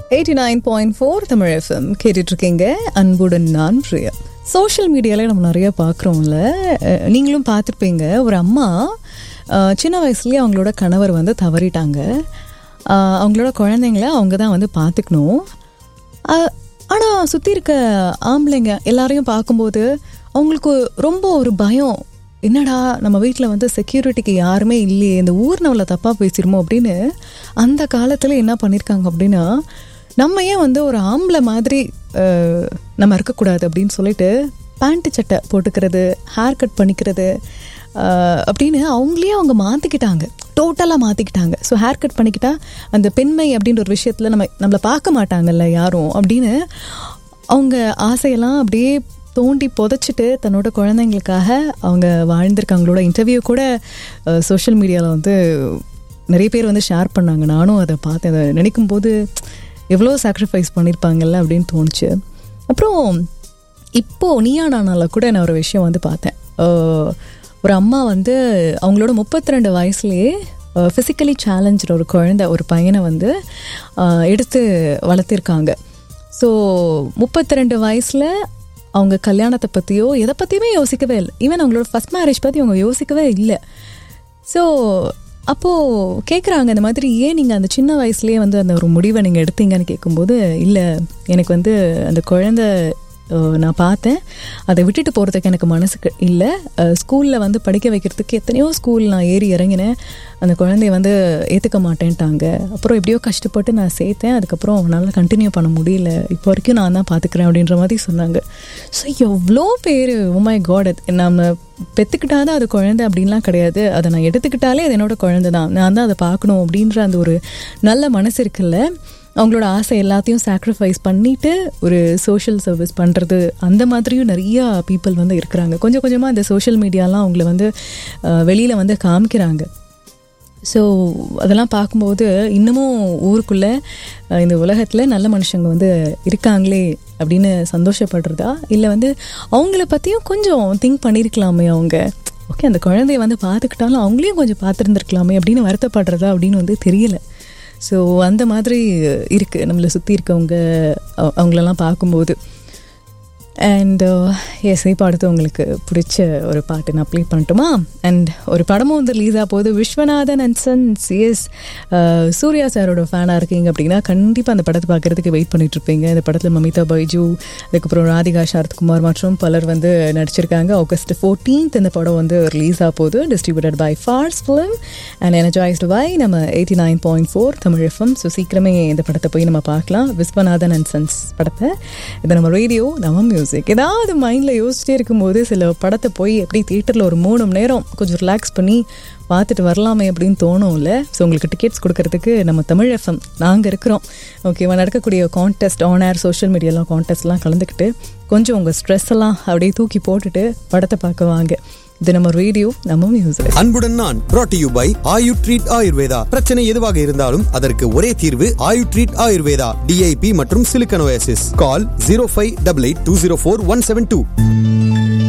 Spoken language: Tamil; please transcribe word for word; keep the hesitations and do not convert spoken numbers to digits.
Eighty nine point four Tamil FM கேட்டுட்டு இருக்கீங்க. அன்புடன் நான் பிரியா. சோஷியல் மீடியாவில் நம்ம நிறைய பார்க்குறோம்ல, நீங்களும் பார்த்துருப்பீங்க. ஒரு அம்மா சின்ன வயசுலேயே அவங்களோட கணவர் வந்து தவறிட்டாங்க. அவங்களோட குழந்தைங்கள அவங்க தான் வந்து பார்த்துக்கணும். ஆனால் சுற்றி இருக்க ஆம்பளைங்க எல்லாரையும் பார்க்கும்போது அவங்களுக்கு ரொம்ப ஒரு பயம். என்னடா நம்ம வீட்டில் வந்து செக்யூரிட்டிக்கு யாருமே இல்லையே, இந்த ஊர் நம்மளை தப்பாக பேசிடுமோ அப்படின்னு. அந்த காலத்தில் என்ன பண்ணியிருக்காங்க அப்படின்னா, நம்ம ஏன் வந்து ஒரு ஆம்பளை மாதிரி நம்ம இருக்கக்கூடாது அப்படின்னு சொல்லிட்டு பேண்ட்டு சட்டை போட்டுக்கிறது, ஹேர் கட் பண்ணிக்கிறது அப்படின்னு அவங்களே அவங்க மாற்றிக்கிட்டாங்க, டோட்டலாக மாற்றிக்கிட்டாங்க. ஸோ ஹேர் கட் பண்ணிக்கிட்டா அந்த பெண்மை அப்படின்ற ஒரு விஷயத்தில் நம்ம நம்மளை பார்க்க மாட்டாங்கல்ல யாரும் அப்படின்னு அவங்க ஆசையெல்லாம் அப்படியே தோண்டி புதைச்சிட்டு தன்னோட குழந்தைங்களுக்காக அவங்க வாழ்ந்திருக்காங்களோட இன்டர்வியூ கூட சோஷியல் மீடியாவில் வந்து நிறைய பேர் வந்து ஷேர் பண்ணாங்க. நானும் அதை பார்த்தேன். அதை நினைக்கும் போது எவ்வளோ சாக்ரிஃபைஸ் பண்ணியிருப்பாங்கல்ல அப்படின்னு தோணுச்சு. அப்புறம் இப்போது நீயா நானால கூட நான் ஒரு விஷயம் வந்து பார்த்தேன். ஒரு அம்மா வந்து அவங்களோட முப்பத்தி ரெண்டு வயசுலேயே ஃபிசிக்கலி சேலஞ்சு ஒரு குழந்தை, ஒரு பையனை வந்து எடுத்து வளர்த்திருக்காங்க. ஸோ முப்பத்தி ரெண்டு வயசில் அவங்க கல்யாணத்தை பற்றியோ எதை பற்றியுமே யோசிக்கவே இல்லை. ஈவன் அவங்களோட ஃபஸ்ட் மேரேஜ் பற்றி அவங்க யோசிக்கவே இல்லை. ஸோ அப்போது கேட்குறாங்க, இந்த மாதிரி ஏன் நீங்கள் அந்த சின்ன வயசுலேயே வந்து அந்த ஒரு முடிவை நீங்கள் எடுத்தீங்கன்னு கேட்கும்போது, இல்லை எனக்கு வந்து அந்த குழந்தை நான் பார்த்தேன், அதை விட்டுட்டு போகிறதுக்கு எனக்கு மனசுக்கு இல்லை. ஸ்கூலில் வந்து படிக்க வைக்கிறதுக்கு எத்தனையோ ஸ்கூல் நான் ஏறி இறங்கினேன், அந்த குழந்தைய வந்து ஏற்றுக்க மாட்டேன்ட்டாங்க. அப்புறம் எப்படியோ கஷ்டப்பட்டு நான் சேர்த்தேன், அதுக்கப்புறம் அவனால் கண்டினியூ பண்ண முடியல, இப்போ வரைக்கும் நான் தான் பார்த்துக்கிறேன் அப்படின்ற மாதிரி சொன்னாங்க. ஸோ எவ்வளோ பேர், ஓ மை காட், நம்ம பெற்றுக்கிட்டாதான் அது குழந்தை அப்படின்லாம் கிடையாது, அதை நான் எடுத்துக்கிட்டாலே அது என்னோட குழந்தை தான், நான் தான் அதை பார்க்கணும் அப்படின்ற அந்த ஒரு நல்ல மனசு இருக்குல்ல. அவங்களோட ஆசை எல்லாத்தையும் சாக்ரிஃபைஸ் பண்ணிவிட்டு ஒரு சோஷியல் சர்வீஸ் பண்ணுறது, அந்த மாதிரியும் நிறையா பீப்புள் வந்து இருக்கிறாங்க. கொஞ்சம் கொஞ்சமாக இந்த சோஷியல் மீடியாலாம் அவங்கள வந்து வெளியில் வந்து காமிக்கிறாங்க. ஸோ அதெல்லாம் பார்க்கும்போது இன்னமும் ஊருக்குள்ளே இந்த உலகத்தில் நல்ல மனுஷங்க வந்து இருக்காங்களே அப்படின்னு சந்தோஷப்படுறதா, இல்லை வந்து அவங்கள பற்றியும் கொஞ்சம் திங்க் பண்ணியிருக்கலாமே அவங்க, ஓகே அந்த குழந்தைய வந்து பார்த்துக்கிட்டாலும் அவங்களையும் கொஞ்சம் பார்த்துருந்துருக்கலாமே அப்படின்னு வருத்தப்படுறதா அப்படின்னு வந்து தெரியலை. ஸோ அந்த மாதிரி இருக்குது நம்மளை சுற்றி இருக்கவங்க, அவங்களெல்லாம் பார்க்கும்போது. அண்ட் எஸ், இப்போ அடுத்து உங்களுக்கு பிடிச்ச ஒரு பாட்டு நான் ப்ளே பண்ணட்டுமா? அண்ட் ஒரு படமும் வந்து ரிலீஸ் ஆக போகுது, Viswanathan and sons. S, Surya சாரோட ஃபேனாக இருக்கீங்க அப்படின்னா கண்டிப்பாக அந்த படத்தை பார்க்குறதுக்கு வெயிட் பண்ணிகிட்ருப்பீங்க. இந்த படத்தில் மமிதா பைஜு, அதுக்கப்புறம் ராதிகா சரத்குமார் மற்றும் பலர் வந்து நடிச்சிருக்காங்க. ஆகஸ்ட் ஃபோர்டீன்த் இந்த படம் வந்து ரிலீஸ் ஆக போகுது. Distributed by Phars film and energised by நம்ம eighty nine point four Tamil FM. So சீக்கிரமே இந்த படத்தை போய் நம்ம பார்க்கலாம், விஸ்வநாதன் அண்ட் சன்ஸ் படத்தை. இதை நம்ம ரேடியோ நம்ம மியூசிக். ஏதாவது மைண்டில் யோசிச்சிட்டே இருக்கும்போது சில படத்தை போய் எப்படி தியேட்டரில் ஒரு மூணு மணி நேரம் கொஞ்சம் ரிலாக்ஸ் பண்ணி பார்த்துட்டு வரலாமே அப்படின்னு தோணும்ல. ஸோ உங்களுக்கு டிக்கெட்ஸ் கொடுக்கறதுக்கு நம்ம தமிழ் எஃப்எம் நாங்கள் இருக்கிறோம். ஓகேவா, நடக்கக்கூடிய கான்டெஸ்ட், ஆன் ஏர் சோஷியல் மீடியாலாம் கான்டெஸ்ட்லாம் கலந்துக்கிட்டு கொஞ்சம் உங்கள் ஸ்ட்ரெஸ் எல்லாம் அப்படியே தூக்கி போட்டுட்டு படத்தை பார்க்க வாங்க. இது நம்ம ரேடியோ நம்ம மியூசிக். அன்புடன் நான் brought to you by Ayu treat Ayurveda. பிரச்சனை எதுவாக இருந்தாலும் அதற்கு ஒரே தீர்வு ஆயு ட்ரீட் ஆயுர்வேதா. டிஐபி மற்றும் சிலிக்கனோசிஸ். கால் zero five eight eight two zero four one seven two.